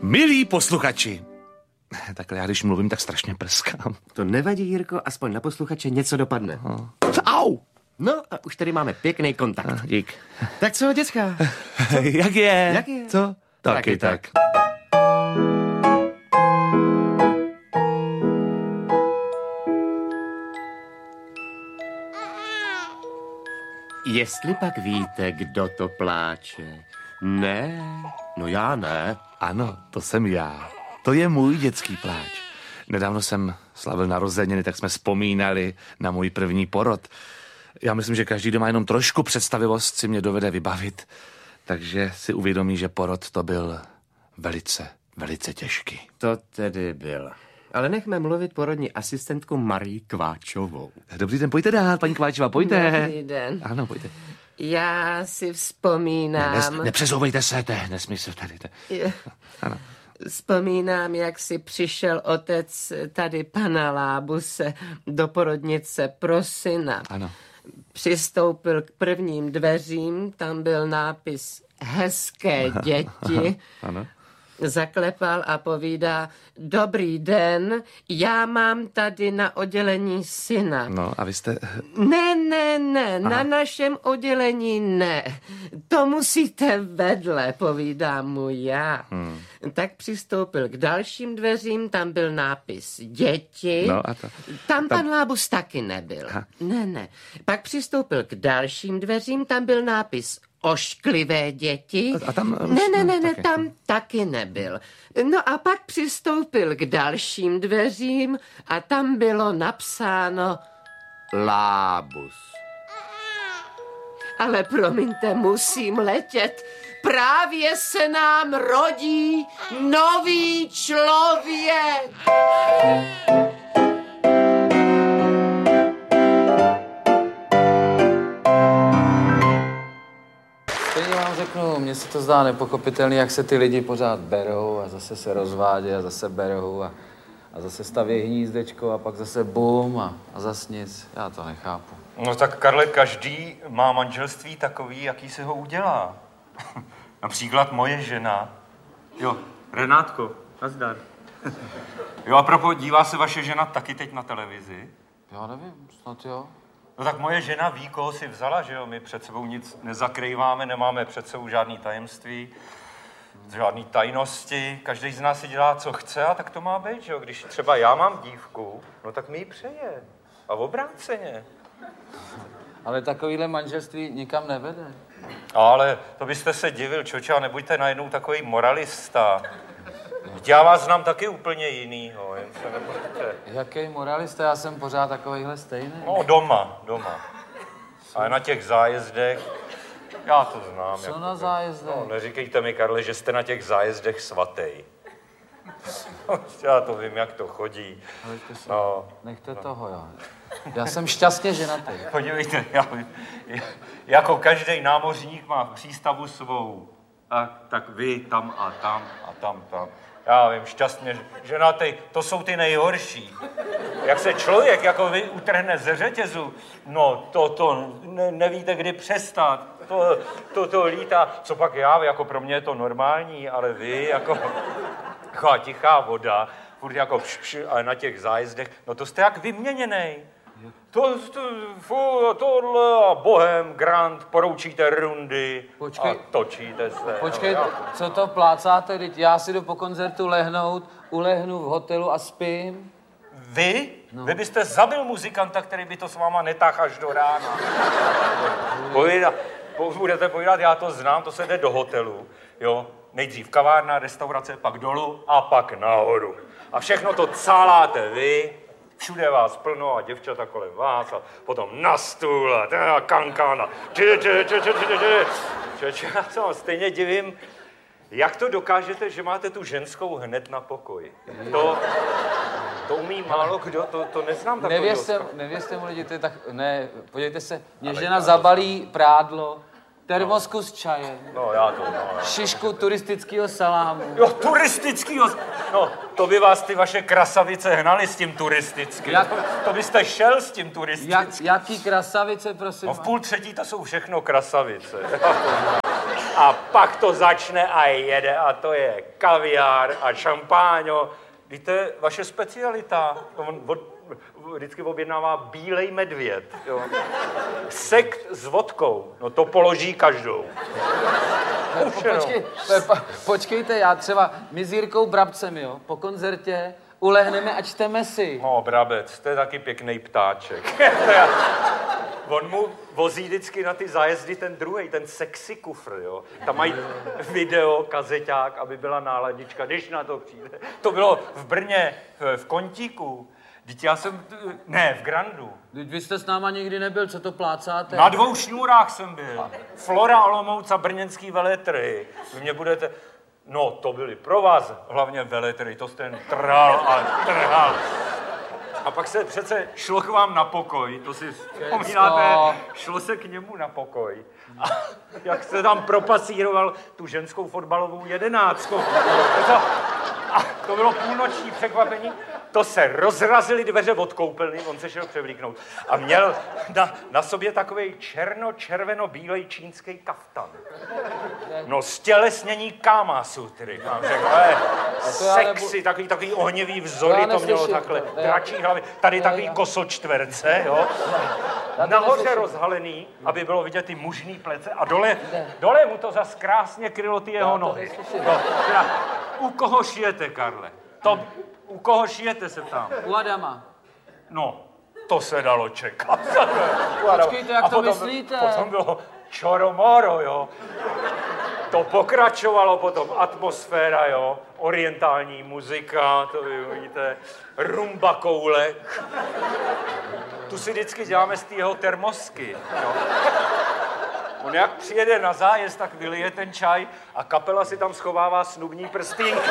Milí posluchači. Takhle já, když mluvím, tak strašně prskám. To nevadí, Jirko, aspoň na posluchače něco dopadne. Au! No a už tady máme pěkný kontakt. Dík. Tak co, děcka? Jak je? Jak je? Co? Taky tak. Jestli pak víte, kdo to pláče? Ne, no já ne. Ano, to jsem já. To je můj dětský pláč. Nedávno jsem slavil narozeniny, tak jsme vzpomínali na můj první porod. Já myslím, že každý, kdo má jenom trošku představivost, si mě dovede vybavit. Takže si uvědomí, že porod to byl velice těžký. To tedy byl. Ale nechme mluvit porodní asistentku Marii Kváčovou. Dobrý den, pojďte dál, paní Kváčová, pojďte. Dobrý den. Ano, pojďte. Já si vzpomínám... Nepřesouvejte se, to je nesmysl tady. Ano. Vzpomínám, jak si přišel otec tady pana Lábuse do porodnice pro syna. Ano. Přistoupil k prvním dveřím, tam byl nápis Hezké děti. Ano. Zaklepal a povídá: Dobrý den, já mám tady na oddělení syna. No a vy jste... Ne, na našem oddělení ne. To musíte vedle, povídám mu já. Tak přistoupil k dalším dveřím, tam byl nápis Děti. No a to... Tam pan Lábus taky nebyl. Aha. Ne. Pak přistoupil k dalším dveřím, tam byl nápis Ošklivé děti. A tam... Ne, taky. tam taky nebyl. No a pak přistoupil k dalším dveřím a tam bylo napsáno Lábus. Ale promiňte, musím letět. Právě se nám rodí nový člověk. Stejně vám řeknu, mně se to zdá nepochopitelný, jak se ty lidi pořád berou a zase se rozvádějí a zase berou a zase staví hnízdečko a pak zase bum a zas nic. Já to nechápu. No tak, Karle, každý má manželství takový, jaký si ho udělá. Například moje žena. Jo, Renátko, nazdar. Jo, a propos, dívá se vaše žena taky teď na televizi? Já nevím, snad jo. No tak moje žena ví, koho si vzala, že jo? My před sebou nic nezakrýváme, nemáme před sebou žádný tajemství, žádný tajnosti. Každý z nás si dělá, co chce, a tak to má být, že jo? Když třeba já mám dívku, no tak mi ji přeje. A obráceně. Ale takovýhle manželství nikam nevede. Ale to byste se divil, čoče, a nebuďte najednou takový moralista. Já vás znám taky úplně jinýho, jen se nebojte. Jaký moralista, já jsem pořád takovýhle stejný. No, doma. Ale na těch zájezdech, já to znám. Co na zájezdech? No, neříkejte mi, Karle, že jste na těch zájezdech svatej. Já to vím, jak to chodí. Nechte toho, jo. Já jsem šťastně ženatý. Podívejte, jako každý námořník má v přístavu svou. Tak vy tam a tam a tam. Já vím, šťastně ženatý, to jsou ty nejhorší. Jak se člověk jako vy utrhne ze řetězu, no to nevíte, kdy přestat. To lítá. Co pak já, jako pro mě je to normální, ale vy jako taková tichá voda, furt jako ale na těch zájezdech, no to jste jak vyměněnej. Tohle a bohem, grant, poroučíte rundy. Počkej. A točíte se. Počkej, co to plácáte? Teď já si jdu po koncertu lehnout, ulehnu v hotelu a spím. Vy? No. Vy byste zabil muzikanta, který by to s váma netáhl až do rána. Budete povídat, já to znám, to se jde do hotelu, jo. Nejdřív kavárna, restaurace, pak dolů a pak nahoru. A všechno to cáláte vy, všude vás plno a děvčata kolem vás a potom na stůl a kankana. Já se vám stejně divím, jak to dokážete, že máte tu ženskou hned na pokoji. To umí málo kdo, to neznám takového. Nevěřte mu lidi, to je tak, ne, podívejte se, mě žena zabalí prádlo termosku s čajem, No, já to, šišku turistického salámu. Jo, turistickýho, no, to by vás ty vaše krasavice hnaly s tím turistickým. To byste šel s tím turistickým. Jaký krasavice, prosím? No v 2:30 to jsou všechno krasavice. A pak to začne a jede a to je kaviár a šampáňo. Víte, vaše specialita, vždycky objednává bílej medvěd. Jo. Sekt s vodkou, no to položí každou. Počkejte, já třeba, my s Jirkou Brabcem, jo, po koncertě ulehneme a čteme si. No, Brabec, to je taky pěkný ptáček. On mu vozí vždycky na ty zájezdy ten druhej, ten sexy kufr, jo. Tam mají video, kazeťák, aby byla náladička, když na to přijde. To bylo v Brně, v Kontíku. Vždyť já jsem, ne, v Grandu. Vy jste s náma nikdy nebyl, co to plácáte? Na 2 šňůrách jsem byl. Flora, Olomouc a brněnský veletry. Vy mě budete... No, to byly pro vás hlavně veletry, to jste trhal a trhal. A pak se přece šlo k vám na pokoj, to si vzpomínáte, šlo se k němu na pokoj. A jak jste tam propasíroval tu ženskou fotbalovou 11. A to bylo půlnoční překvapení. To se rozrazily dveře od koupelny, on se šel převlíknout. A měl na sobě takovej černo-červeno-bílej čínský kaftan. No, stělesnění Kama Sutry. Mám řekl, sexy, takový ohnivý vzory to mělo takhle. Dračí hlavy, tady takový kosočtverce, jo. Nahoře rozhalený, aby bylo vidět ty mužný plece a dole mu to zas krásně krylo ty jeho nohy. No, u koho šijete, Karle? U koho šijete, se ptám? U Adama. No, to se dalo čekat. Počkejte, jak to myslíte? Potom bylo čoromoro, jo. To pokračovalo potom, atmosféra, jo. Orientální muzika, to vy vidíte. Rumba koulek. Tu si vždycky děláme z té jeho termosky, jo. On jak přijede na zájezd, tak vylije ten čaj a kapela si tam schovává snubní prstínky.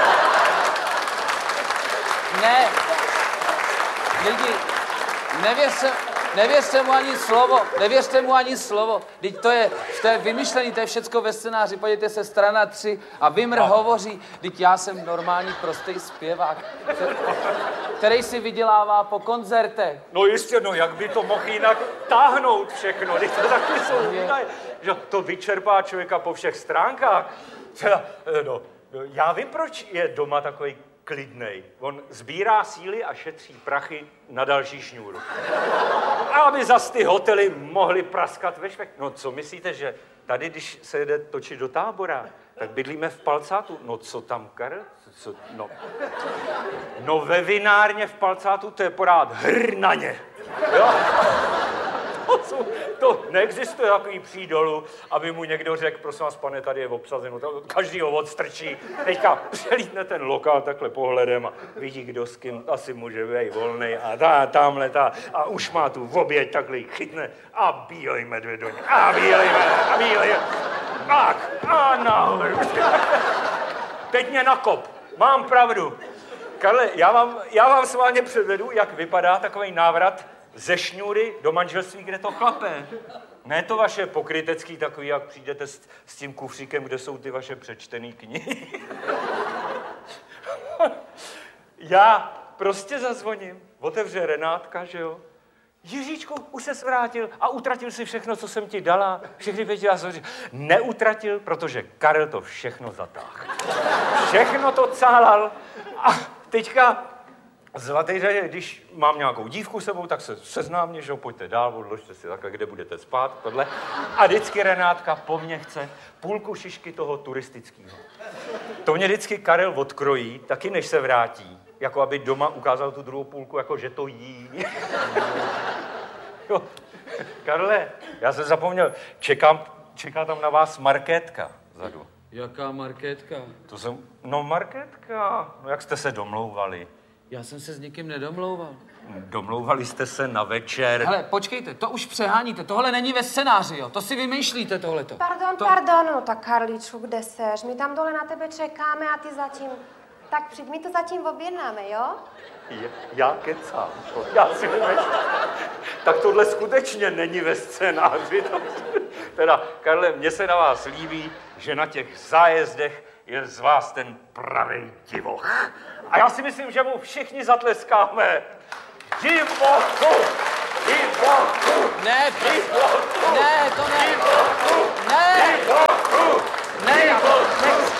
Ne, lidi, nevěřte mu ani slovo, Vždyť to je vymyšlený, to je všecko ve scénáři, podívejte se, strana 3 a Vimr hovoří, vždyť já jsem normální prostý zpěvák, který si vydělává po koncertech. No jistě, no jak by to mohl jinak táhnout všechno, když to taky jsou výdaje, že to vyčerpá člověka po všech stránkách. No, já vím, proč je doma takový klidnej. On sbírá síly a šetří prachy na další šňůru. A aby zas ty hotely mohly praskat ve švech. No co myslíte, že tady, když se jede točit do Tábora, tak bydlíme v Palcátu. No co tam, Karel? No ve vinárně v Palcátu to je pořád hrnaně. Jo? To neexistuje takový přídolu, aby mu někdo řekl, prosím vás, pane, tady je obsazeno, každý ho odstrčí. Teďka přelítne ten lokál takhle pohledem a vidí, kdo s kým asi může být volnej a tamhle a už má tu oběť, takhle ji chytne a bílej medvěd do něj, a bílej, a nahoru. Teď mě nakop, mám pravdu. Karle, já vám sválně předvedu, jak vypadá takový návrat ze šňůry do manželství, kde to klape. Ne to vaše pokrytecký takový, jak přijdete s tím kufříkem, kde jsou ty vaše přečtený knihy. Já prostě zazvoním, otevře Renátka, že jo. Jiříčku, už ses vrátil a utratil si všechno, co jsem ti dala. Všechny věci já jsem neutratil, protože Karel to všechno zatáhl. Všechno to cálal a teďka zlatý řadě, když mám nějakou dívku sebou, tak se seznámně, že jo, pojďte dál, odložte si takhle, kde budete spát, tohle. A vždycky Renátka po mně chce půlku šišky toho turistického. To mě vždycky Karel odkrojí, taky než se vrátí, jako aby doma ukázal tu druhou půlku, jako že to jí. Jo. Karle, já jsem zapomněl, čeká tam na vás Markétka vzadu. Jaká Markétka? No Markétka, no jak jste se domlouvali? Já jsem se s nikým nedomlouval. Domlouvali jste se na večer. Hele, počkejte, to už přeháníte, tohle není ve scénáři, jo, to si vymýšlíte tohleto. Pardon, no tak Karličku, kde seš? My tam dole na tebe čekáme a ty zatím... Tak přijď, my to zatím objednáme, jo? Já kecám, já si vymýšlím. Tak tohle skutečně není ve scénáři. Teda, Karle, mně se na vás líbí, že na těch zájezdech je z vás ten pravej divoch. A já si myslím, že mu všichni zatleskáme. Divochu! Divochu! Ne, Divochu! ne, to ne! Divochu! Ne! Divochu! Ne, Divochu!